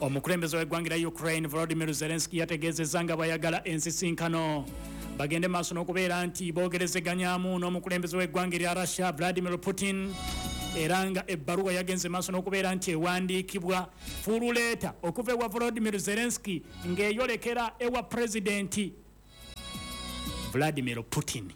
Omukulembeze w'eggwanga lya Ukraine Volodymyr Zelensky yategeezezza nga bayagala ensisinkano bagende maaso n'okubeera nti boogerezeganyaamu n'omukulembeze w'eggwanga lya Russia Vladimir Putin era nga ebbaluwa yagenze maaso n'okubeera nti ewandiikibwa fululeeta okuva ewa Volodymyr Zelensky ng'eyolekera ewa pulezidenti Vladimir Putin.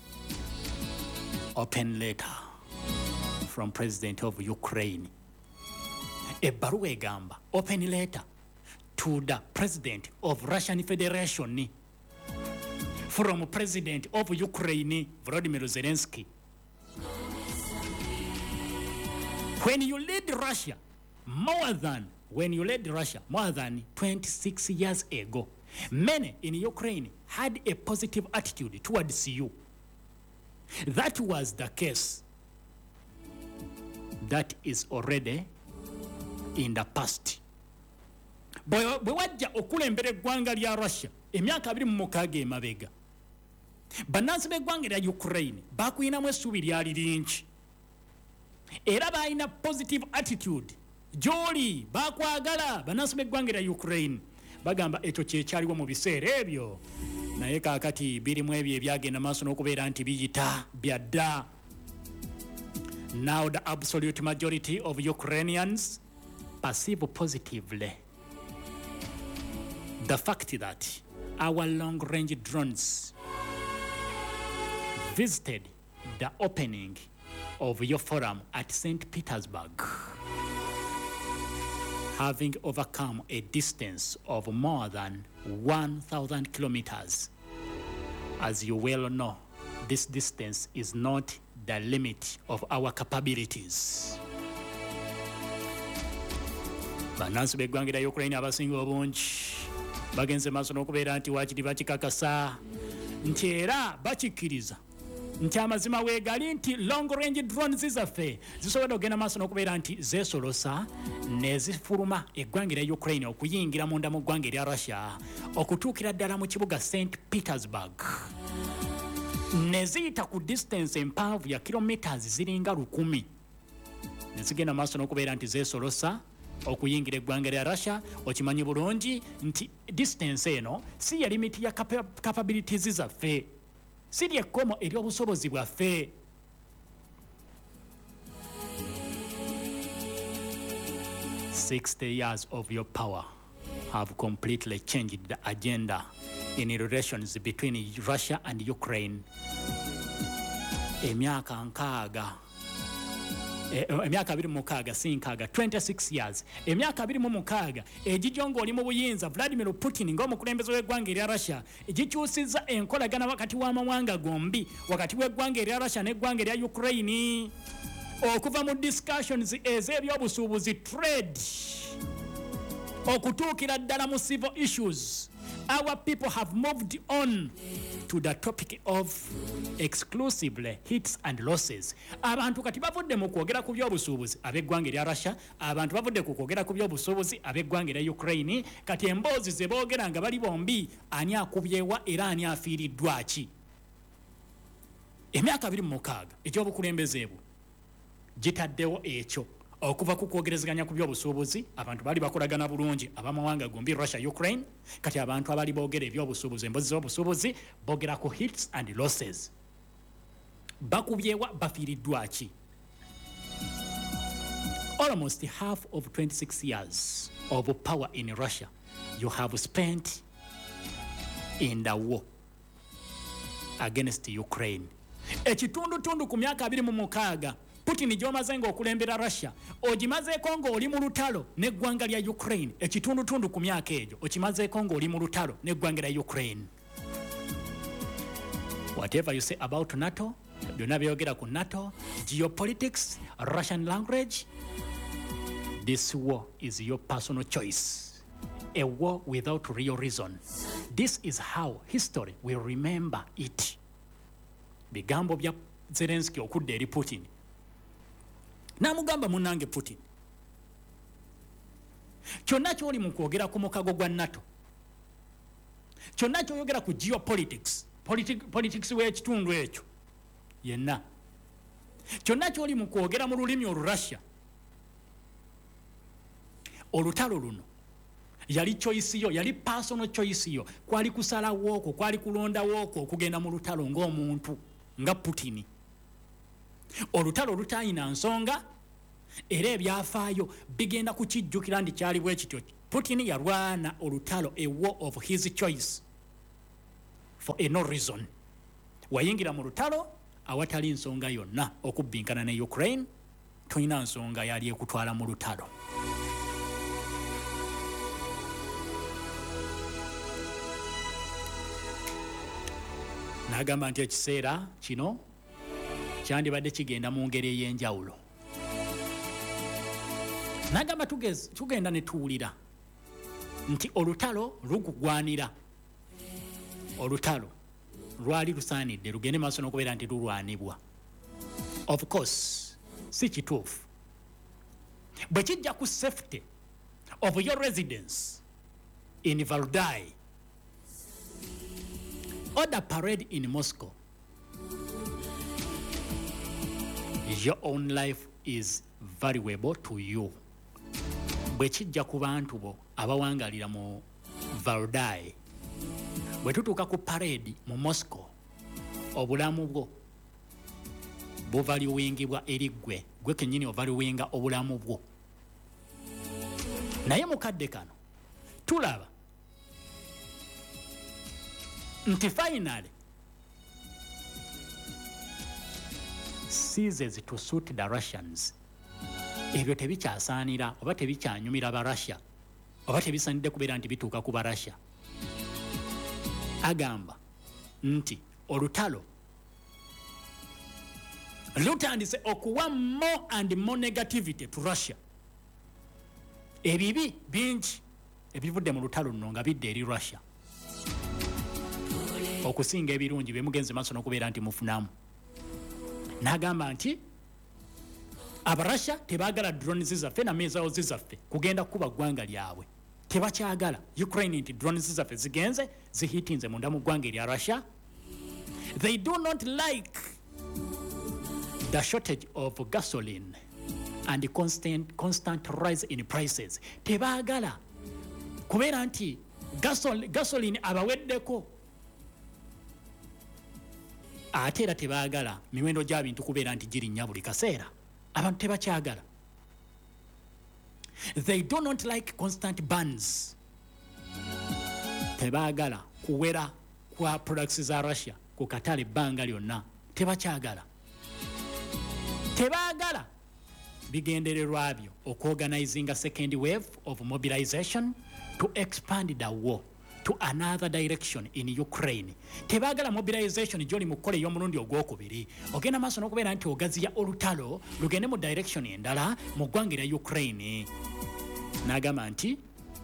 Open letter from President of Ukraine. Ebbaluwa egamba open letter to the President of Russian Federation from President of Ukraine Volodymyr Zelensky. When you led Russia more than 26 years ago, many in Ukraine had a positive attitude towards you. That was the case. That is already in the past. Bwe wajja okulembera eggwanga lya Russia emyaka 26 emabega, bannansi b'eggwanga lya Ukraine baakuyinamu essuubi lyali lingi era baalina positive attitude gy'oli, baakwagala bannansi b'eggwanga lya Ukraine. Bagamba ekyo kyekyaliwo mu biseera ebyo, naye kaakati birimu ebyo ebyagenda maaso n'okubeera nti biyita byadda. Now the absolute majority of Ukrainians perceive positively the fact that our long-range drones visited the opening of your forum at St. Petersburg, having overcome a distance of more than 1,000 kilometers. As you well know, this distance is not the limit of our capabilities. Bannansi b'eggwanga lya Ukraine abasinga obungi bagenze maaso n'okubeera nti waakiri bakikakasa nti era bakikkiriza nti amazima weegali nti long range drones zaffe zisobola okugenda maaso n'okubeera nti zeesolosa ne zifuluma eggwanga lya Ukraine okuyingira munda mu ggwanga lya Russia okutuukira ddala mu kibuga St. Petersburg ne ziyita ku distance empanvu ya kilometers ziringa 1,000 ne zigenda maaso n'okubeera nti zeesolosa okuyingira eggwanga lya Russia. Okimanyi bulungi nti distance eno si ya limiti ya capabilities zaffe, si lyekkomo ery'obusobozi bwaffe. "60 years of your power have completely changed the agenda in relations between Russia and Ukraine." Emyaka 26 years, emyaka 26 egijjo ng'oli mu buyinza Vladimir Putin ng'omukulembeze w'eggwanga erya Russia egikyusizza enkolagana wakati w'amawanga gombi, wakati w'eggwanga erya Russia n'eggwanga erya Ukraine, okuva mu discussions ez'ebyobusuubuzi trade okutuukira ddala mu civil issues. Our people have moved on to the topic of exclusively hits and losses. Abantu kati bavudde mu kwogera ku by'obusuubuzi ab'eggwanga erya Russia, abantu bavudde ku kwogera ku by'obusuubuzi ab'eggwanga erya Ukraine. Kati emboozi ze boogera nga bali bombi, ani akubyewa era ani afiiriddwa ki? Emyaka 26 egy'obukulembeze bwo gitaddewo ekyo. Okuva ku kwogerezeganya ku by'obusuubuzi abantu bali bakolagana bulungi abamawanga gombi Russia Ukraine. Kati abantu abali boogera eby'obusuubuzi emboozi z'obusuubuzi boogera ku hits and losses. Bakubyewa bafiiriddwa ki? Almost half of 26 years of power in Russia you have spent in the war against Ukraine. Ekitundutundu ku myaka 26 Putin gy'omaze ng'okulembera Russia ogimazeeko ng'oli mu lutalo n'eggwanga lya Ukraine. Ekitundutundu ku myaka egyo okimazeeko ng'oli mu lutalo n'eggwanga lya Ukraine. Whatever you say about NATO, byonna byogera ku NATO, geopolitics, Russian language, this war is your personal choice. A war without real reason. This is how history will remember it. Bigambo bya Zelensky okudde eri Putin. Namugamba munange Putin, kyonna ky'oli mu kwogera ku mukago gwa NATO, kyonna ky'oyogera ku geopolitics, politics w'ekitundu ekyo yenna, kyonna ky'oli mu kwogera mu lulimi Russia, olutalo luno yali choice yo, yali personal choice yo, kwali kusala woko, kwali kulonda woko okugenda mu lutalo ng'omuntu nga Putin. Olutalo lutayina nsonga era ebyafaayo bigenda kukijjukira ndi kyali bwe kityo. Putin yalwana olutalo, a war of his choice for a no reason. Wayingira mu lutalo awatali nsonga yonna okubbinkana ne Ukraine, tulina nsonga yali ekutwala mu lutalo. N'agamba nti ekiseera kino kyandibadde kigenda mu ngeri ey'enjawulo. N'agamba tugenda ne tuwulira nti olutalo lugugwanira. Olutalo lwali lusaanidde lugende maaso n'okubeera nti lulwanibwa. Of course, si kituufu. Bwe kijja ku safety of your residence in Valdai, order parade in Moscow, your own life is valuable to you. Bwe kijja ku bantu bo abawangalira mu Valdai, bwe tutuuka ku parade mu Moscow, obulamu bwo buvaluwingibwa eri gwe kennyini ovaluwinga obulamu bwo. Naye mukadde kano tulaba nti finally ceases to suit the Russians. Ebyo tebikyasaanira oba tebikyanyumira ba Russia oba tebisaanidde kubeera nti bituuka ku ba Russia. Agamba nti olutalo lutandise okuwa more and more negativity to Russia. Ebibi bingi ebivudde mu lutalo nno nga bidde eri Russia okusinga ebirungi bye mugenze maaso n'okubeera nti mufunamu. N'agamba nti Abarussia tebaagala drones zaffe na missiles zaffe kugenda kuba ggwanga lyabwe. Tebakyagala Ukraine nti drones zaffe zigenze zihitinze munda mu ggwanga erya Russia. They do not like the shortage of gasoline and the constant rise in prices. Tebaagala kubeera nti gasoline abaweddeko. Ate era tebaagala miwendo gya bintu kubeera nti girinnya buli kaseera. Abantu tebakyagala. They do not like constant bans. Tebaagala kuwera kwa products za Russia ku katale ebbanga lyonna. Tebakyagala. Tebaagala bigendererwa byo okuorganizing a second wave of mobilization to expand the war to another direction in Ukraine. Tebaagala mobilization gyoli mu kkola ey'omulundi ogwokubiri ogenda maaso n'okubeera nti ogaziya olutalo lugende mu direction endala mu ggwanga erya Ukraine. N'agamba nti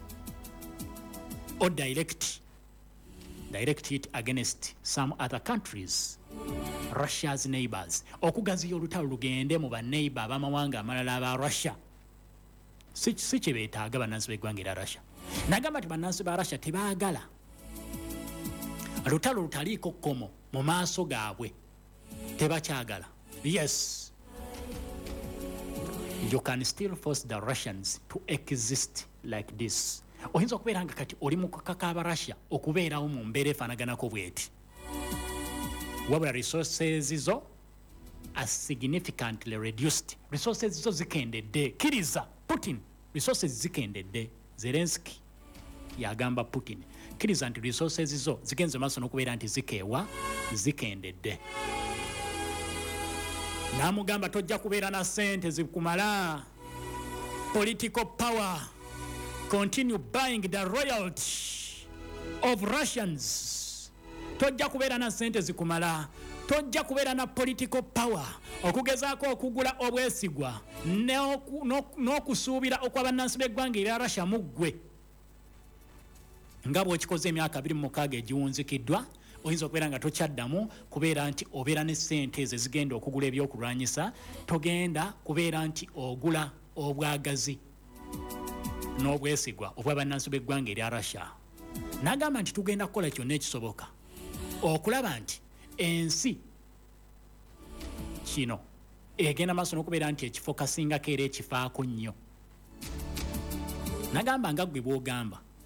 or direct it against some other countries, Russia's neighbors. Okugaziya olutalo lugende mu banneighbor ab'amawanga amalala aba Russia. Si kye beetaaga bannansi b'eggwanga erya Russia. N'agamba nti bannansi ba Russia tebaagala lutalo lutaliiko kkomo mu maaso gaabwe. Tebakyagala. Yes, you can still force the Russians to exist like this. Oyinza okubeera nga kati oli mu kukaka aba Russia okubeerawo mu mbeera efaanaganako bweti. Wabula resources zo are significantly reduced. Resources zo zikendedde. Kiriza Putin, resources zikendedde. Zelensky yagamba Putin, kiriza nti resources zo zigenze maaso n'okubeera nti zikeewa zikendedde. N'amugamba tojja kubeera na ssente zikumala. Political power. Continue buying the royalty of Russians. Tojja kubeera na ssente zikumala. Tojja kubeera na political power okugezaako okugula obwesigwa n'okusuubira okw'abannansi b'eggwanga erya Russia mu ggwe. Nga bw'okikoze emyaka 26 egiwunzikiddwa, oyinza okubeera nga tokyaddamu kubeera nti obeera ne ssente ezo ezigenda okugula ebyokulwanyisa. Togenda kubeera nti ogula obwagazi n'obwesigwa obw'abannansi b'eggwanga erya Russia. N'agamba nti tugenda kukola kyonna ekisoboka okulaba nti ensi kino egenda maaso n'okubeera nti ekifo kasingako era ekifaako nnyo. N'agamba nga ggwe bw'ogamba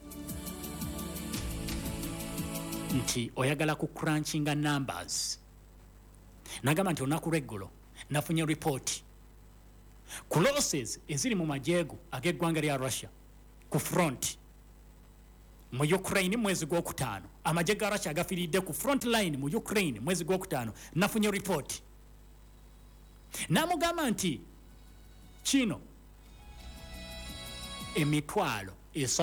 nti oyagala ku crunchinga numbers. Nagamba nti olunaku lw'eggulo nafunye report ku losses eziri mu majeego ag'eggwanga lya Russia ku front mu Ukraine mwezi gw'okutaano. Amagye ga Russia agafiiridde ku front line mu Ukraine mwezi gw'okutaano. Nafunye report. Namugamba nti kino emitwalo 3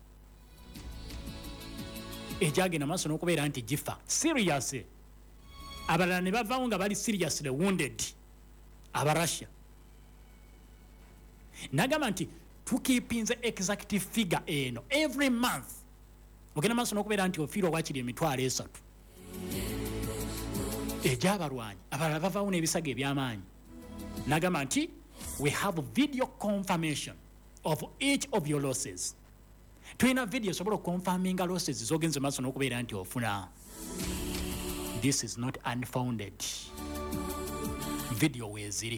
ejagenda maaso n'okubeera nti gifa serious. Abalala ne bavaawo nga bali seriously wounded aba Russia. Nagamba nti tukiipinze exact figure eno every month. Ogenda maaso n'okubeera nti ofiirwa wakiri emitwalo 3 egy'abalwanyi. Abalala bavaawo n'ebisago eby'amaanyi. Nagamba nti we have video confirmation of each of your losses. Tulina video sobola confirminga losses zogenze maaso n'okubeera nti ofuna. This is not unfounded. Video weeziri.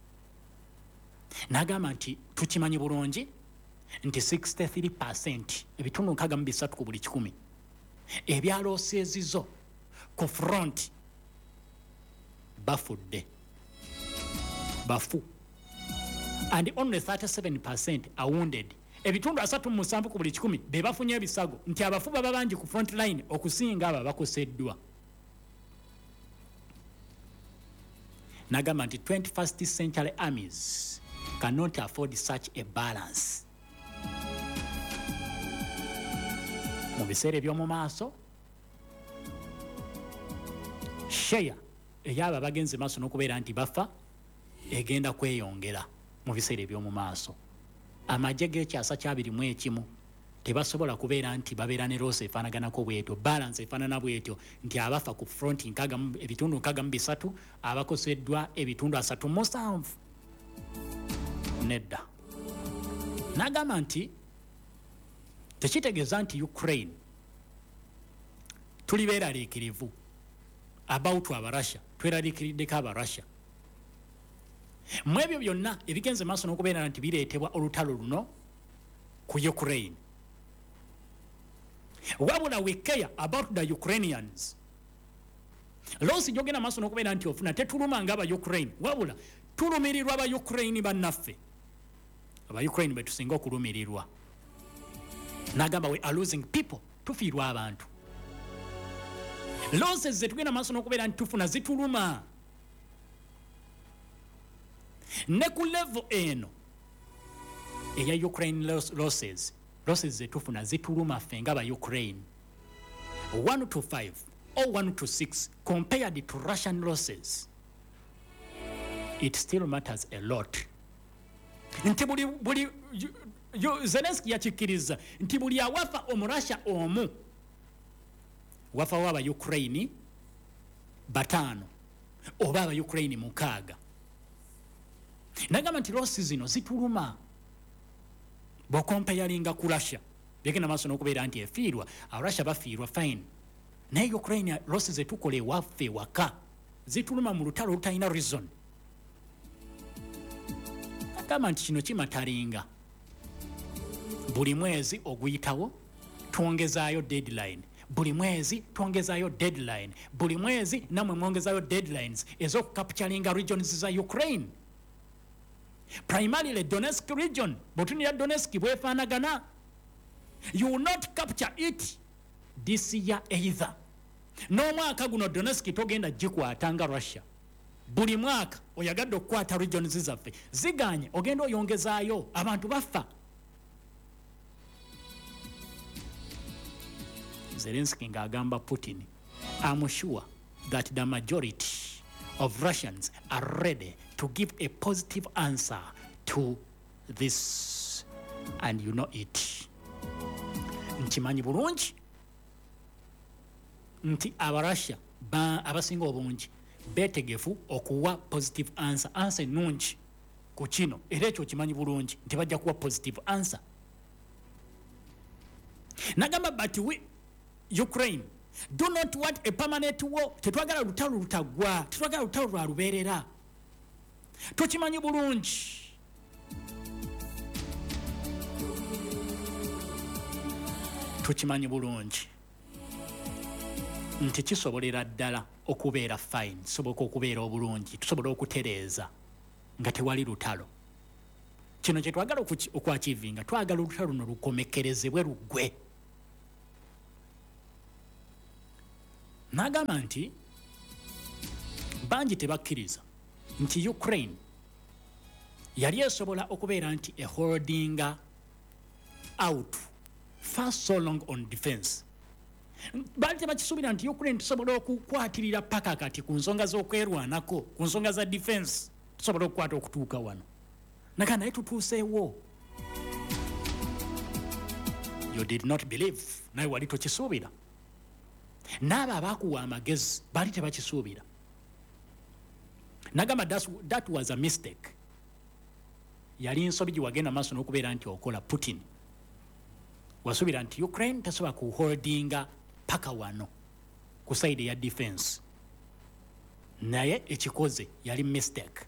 Nagamba nti tukimanyi bulungi nti 63% ebitundu 63 ku buli 100 ebya losses zo ku front bafudde bafu, and only 37% are wounded. Ebitundu 37 ku buli 100 be bafunye ebisago, nti abafu baba bangi ku front line okusinga aba bakoseddwa. Nagamba nti 21st century armies cannot afford such a balance. Mu biseera eby'omu maaso share eyaba bagenze maaso n'okubeera nti bafa egenda kweyongera mu biseera eby'omu maaso. Amagye g'ekyasa kya 21 tebasobola kubeera nti babeera ne loss efaanaganako bwetyo, balance efaanana bwetyo, nti abafa ku front ebitundu 63 abakoseddwa ebitundu 37. Nedda. Nagamba nti tekitegeeza nti Ukraine tuli beeraliikirivu about Abarussia, tweraliikiriddeko Abarussia. Mu ebyo byonna ebigenze maaso n'okubeera nti bireetebwa olutalo luno ku Ukraine. Wabula we care about the Ukrainians. Losi jogena maaso n'okubeera nti ofuna tetuluma nga aba Ukraine, wabula tulumirirwa aba Ukraine bannaffe. Aba Ukraine betusinga okulumirirwa. Nagamba we are losing people, tufiirwa abantu. Losses zetugenda maaso n'okubeera nti tufuna zituluma. Ne ku level eno eya Ukraine losses zetufuna zituluma ffe nga aba Ukraine. 1 to 5 or 1 to 6 compared to Russian losses, it still matters a lot. Nti buli Zelensky yakikkiriza nti buli awafa Omurussia omu wafawo aba Ukraine 5 oba aba Ukraine 6. Nagamba nti losses zino zituluma bw'okompayalinga ku Russia. Byegenda maaso n'okubeera nti efiirwa Russia bafiirwa fine, naye Ukraine losses zetukola ewaffe waka zituluma mu lutalo lutalina reason. Nagamba nti kino kimatalinga buli mwezi oguyitawo twongezaayo deadline, buli mwezi twongezaayo deadline, buli mwezi namwe mwongezaayo deadlines ez'okukapturinga regions za Ukraine. Primarily Donetsk region, botunira Donetsk bwefaanagana. You will not capture it this year either. N'omwaka guno Donetsk togenda gikwatanga Russia. Buli mwaka oyagadde okukwata regions zaffe ziganye ogenda oyongezaayo, abantu bafa. Zelensky ng'agamba Putin, I'm sure that the majority of Russians are ready to give a positive answer to this, and you know it. Nkimanyi bulungi nti Abarussia abasinga obungi beetegefu okuwa positive answer ennungi ku kino, era ekyo kimanyi bulungi nti bajja kuwa positive answer. Nagamba but we Ukraine do not want a permanent war. Tetwagala lutalo lutagwa, tetwagala lutalo lwa lubeerera. Tukimanyi bulungi. Tukimanyi bulungi nti kisobolera ddala okubeera fine, kisoboka okubeera obulungi, tusobola okutereeza nga tewali lutalo. Kino kye twagala okwachivinga, twagala olutalo luno lukomekerezebwe luggwe. N'agamba nti bangi tebakkiriza nti Ukraine yali esobola okubeera nti holdinga out for so long on defense. Baali tebakisuubira nti Ukraine tusobola okukwatirira paka kati ku nsonga z'okwerwanako, ku nsonga za defense tusobola okukwata okutuuka wano. Naye naye tutuuseewo. You did not believe, naye wali tokisuubira. N'abo abaakuwa amagezi baali tebakisuubira. Nagamba that was a mistake. Yali nsobi gye wagenda maaso n'okubeera nti okola Putin. Wasuubira nti Ukraine tasobola kuholdinga paka wano ku side ya defense. Naye ekikoze yali mistake.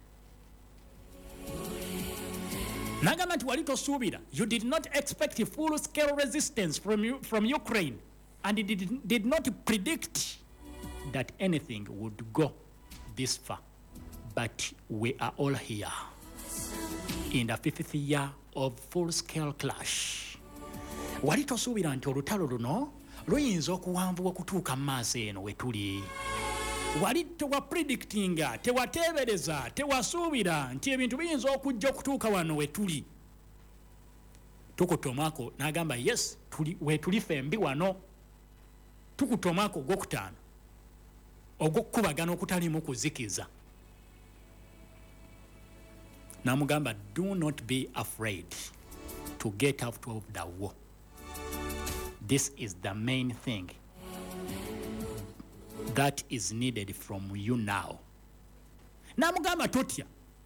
Nagamba nti wali tosuubira. You did not expect full-scale resistance from Ukraine and did not predict that anything would go this far. But we are all here in the 5th year of full-scale clash. Wali tosuubira nti olutalo luno luyinza okuwambibwa okutuuka mu maaso eno we tuli. Wali tewapredictinga, tewateebereza, tewasuubira nti ebintu biyinza okujja okutuuka wano we tuli. Tukutte omwaka n'agamba yes, we tuli fembi wano. Tukutte omwaka ogwokutaano ogw'okukubagana okutalimu kuzikiza. N'amugamba do not be afraid to get out of the war. This is the main thing that is needed from you now. N'amugamba totya.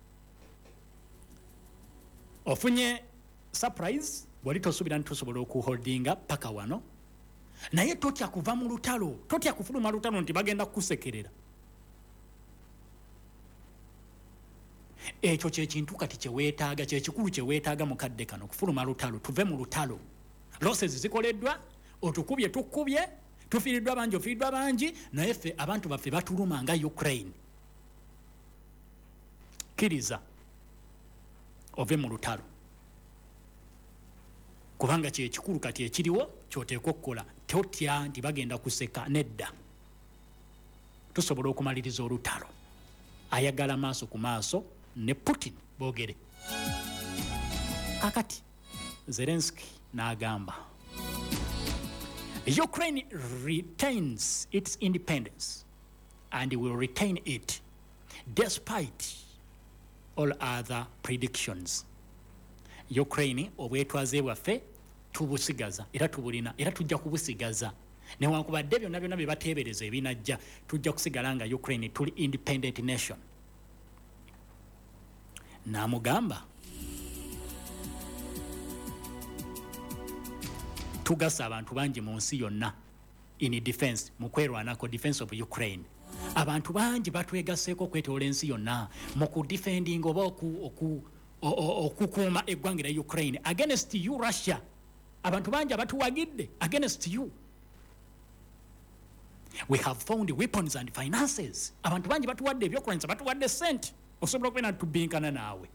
Ofunye surprise, wali tosuubira nti tusobola okuholdinga paka wano. Naye totya kuva mu lutalo, totya kufuluma lutalo nti bagenda kukusekerera. Ekyo kyekintu kati kyeweetaaga, kyekikulu kyeweetaaga mukadde kano, kufuluma lutalo, tuve mu lutalo. Losses zikoleddwa, otukubye tukubye, tufiiriddwa bangi ofiiriddwa bangi, naye ffe abantu baffe batuluma nga Ukraine. Kkiriza ove mu lutalo. Kubanga kyekikulu kati ekiriwo ky'oteekwa okukola. Totya nti bagenda kuseka, nedda. Tusobola okumaliriza olutalo. Ayagala maaso ku maaso ne Putin boogere. Kakati Zelensky n'agamba Ukraine retains its independence and will retain it despite all other predictions. Ukraine obwetwaze bwaffe tubusigaza era tubulina era tujja kubusigaza. Newankubadde byonna bye bateebereza ebinajja, tujja kusigala nga Ukraine tuli independent nation. N'amugamba tugasa abantu bangi mu nsi yonna in defense, mu kwerwanako, defense of Ukraine. Abantu bangi batwegaseeko okwetoola ensi yonna mu kudefending oba okukuuma eggwanga lya Ukraine against you Russia. Abantu bangi abatuwagidde against you. We have found weapons and finances. Abantu bangi batuwadde ebyokulwanyisa, batuwadde sente osobola okubeera tubinkana naawe.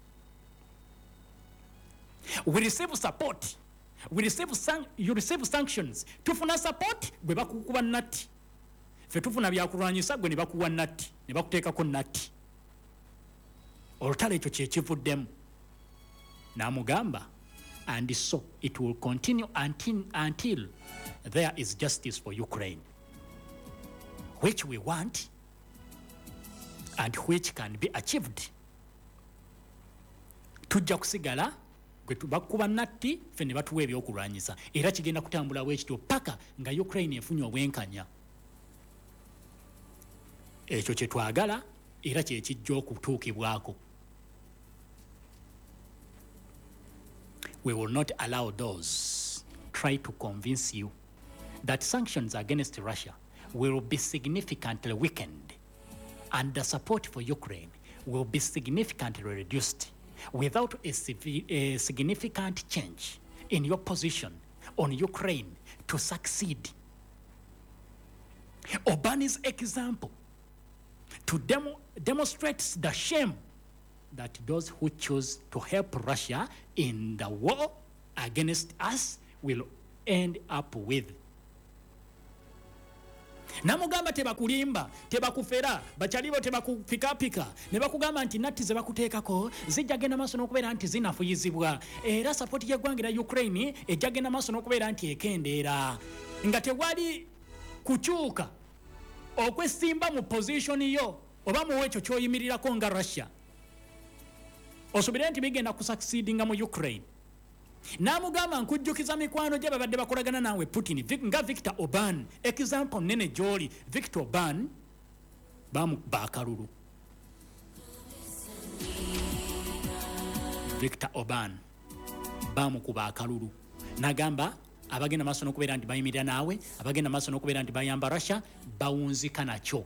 We receive support. You receive sanctions. Tufuna support gwe bakukuba natti. Ffe tufuna byakulwanyisa gwe ne bakuwa natti, ne bakuteekako natti. Olutalo ekyo kyekivuddemu. N'amugamba and so it will continue until there is justice for Ukraine, which we want and which can be achieved. Tujja kusigala gwe bakuba natti, ffe ne batuwa ebyokulwanyisa, era kigenda kutambula bwekityo paka nga Ukraine efunye obwenkanya. Ekyo kye twagala era kye kijja okutuukibwako. We will not allow those try to convince you that sanctions against Russia will be significantly weakened and the support for Ukraine will be significantly reduced without a significant change in your position on Ukraine to succeed. Obama's example to demonstrates the shame that those who choose to help Russia in the war against us will end up with. Namugamba tebakulimba, tebakufera, bachalibo tebakupikapika, ne bakugamba nti natti ze bakuteekako zijja genda maaso n'okubeera nti zinafuyizibwa, era sapoti y'eggwanga lya Ukraine ejja genda maaso n'okubeera nti ekendeera, nga tewali kukyuka okwesimba mu position yo oba mu ekyo ky'oyimirirako nga Russia osobole nti bigenda kusucceedinga mu Ukraine. Namugamba nkujjukiza mikwano gye babadde bakolagana naawe Putin nga Victor Orban, example nene gy'oli. Victor Orban bamukuba akalulu. Victor Orban bamukuba akalulu n'agamba abagenda maaso n'okubeera nti bayimirira naawe, abagenda maaso n'okubeera nti bayamba Russia bawunzika nakyo.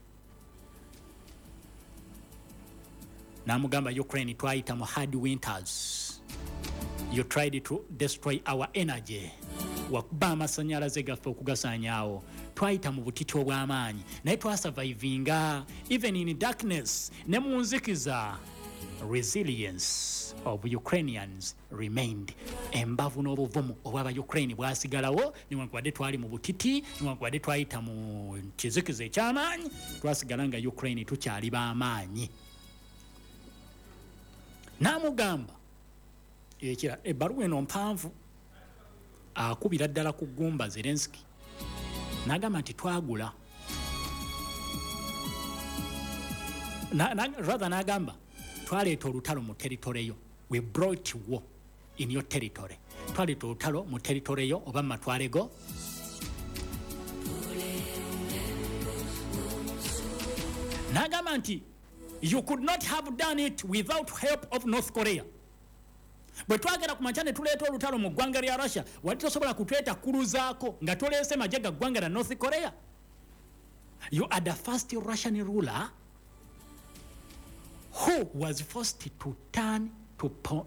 Namugamba Ukraine twayita mu hard winters. You tried to destroy our energy. Wakuba amasanyalaze gaffe okugasaanyaawo. Twayita mu butiti obw'amaanyi naye twasurvivinga even in darkness ne mu nzikiza. Resilience of Ukrainians remained. Embavu n'obuvumu obw'aba Ukraine bwasigalawo newankubadde twali mu butiti, newankubadde twayita mu kizikiza eky'amaanyi, twasigala nga Ukraine tukyali b'amaanyi. Namugamba ekira ebbaluwa eno mpanvu akubira ddala ku ggumba Zelensky n'agamba nti twagula rather n'agamba twaleeta olutalo mu territory yo. We brought war in your territory. Twaleeta olutalo mu territory yo oba matwale go. N'agamba nti you could not have done it without help of North Korea. Bwe twagera ku makya ne tuleeta olutalo mu ggwanga lya Russia wali tosobola kutweta kuluzaako nga toleese magye ga ggwanga lya North Korea. You are the first Russian ruler who was forced to turn to